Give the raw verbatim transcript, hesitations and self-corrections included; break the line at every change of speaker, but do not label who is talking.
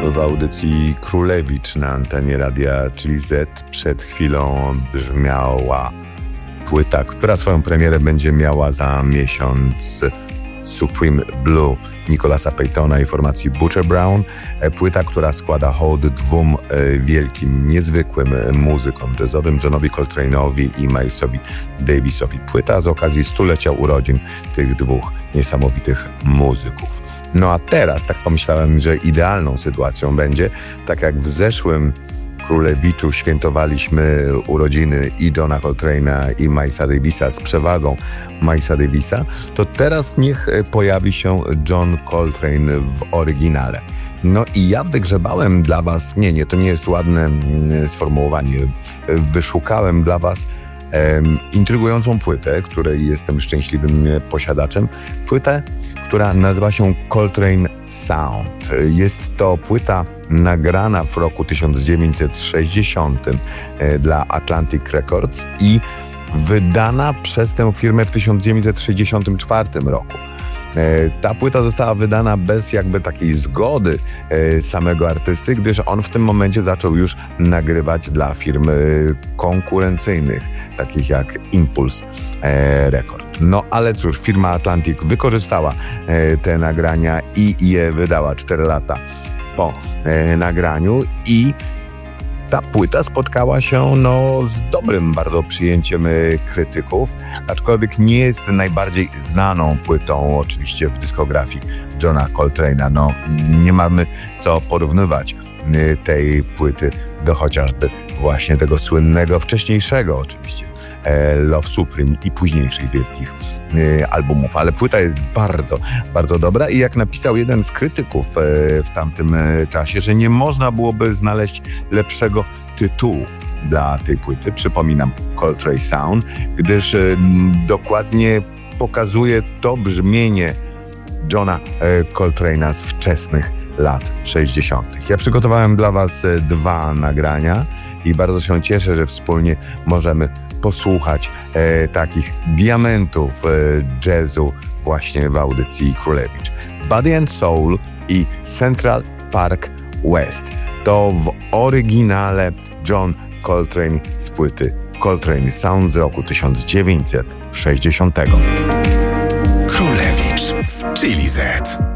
w audycji Królewicz na antenie Radia Chili Z. Przed chwilą brzmiała płyta, która swoją premierę będzie miała za miesiąc. Supreme Blue Nicolasa Paytona i formacji Butcher Brown. Płyta, która składa hołd dwóm wielkim, niezwykłym muzykom jazzowym, Johnowi Coltrane'owi i Milesowi Davisowi. Płyta z okazji stulecia urodzin tych dwóch niesamowitych muzyków. No a teraz tak pomyślałem, że idealną sytuacją będzie, tak jak w zeszłym Królewiczu świętowaliśmy urodziny i Johna Coltrane'a i Milesa Davisa z przewagą Milesa Davisa, to teraz niech pojawi się John Coltrane w oryginale. No i ja wygrzebałem dla was, nie, nie, to nie jest ładne sformułowanie, wyszukałem dla was Um, intrygującą płytę, której jestem szczęśliwym posiadaczem. Płytę, która nazywa się Coltrane Sound. Jest to płyta nagrana w roku tysiąc dziewięćset sześćdziesiątym e, dla Atlantic Records i wydana przez tę firmę w tysiąc dziewięćset sześćdziesiątym czwartym roku. Ta płyta została wydana bez jakby takiej zgody samego artysty, gdyż on w tym momencie zaczął już nagrywać dla firm konkurencyjnych, takich jak Impulse Record. No ale cóż, firma Atlantic wykorzystała te nagrania i je wydała cztery lata po nagraniu i ta płyta spotkała się no, z dobrym bardzo przyjęciem krytyków, aczkolwiek nie jest najbardziej znaną płytą oczywiście w dyskografii Johna Coltrane'a. No, nie mamy co porównywać tej płyty do chociażby właśnie tego słynnego, wcześniejszego oczywiście Love Supreme i późniejszych wielkich albumów, ale płyta jest bardzo, bardzo dobra i jak napisał jeden z krytyków w tamtym czasie, że nie można byłoby znaleźć lepszego tytułu dla tej płyty, przypominam, Coltrane Sound, gdyż dokładnie pokazuje to brzmienie Johna Coltrane'a z wczesnych lat sześćdziesiątych. Ja przygotowałem dla was dwa nagrania i bardzo się cieszę, że wspólnie możemy posłuchać e, takich diamentów e, jazzu właśnie w audycji Królewicz. Body and Soul i Central Park West to w oryginale John Coltrane z płyty Coltrane Sound z roku tysiąc dziewięćset sześćdziesiątego.
Królewicz w Chili Z.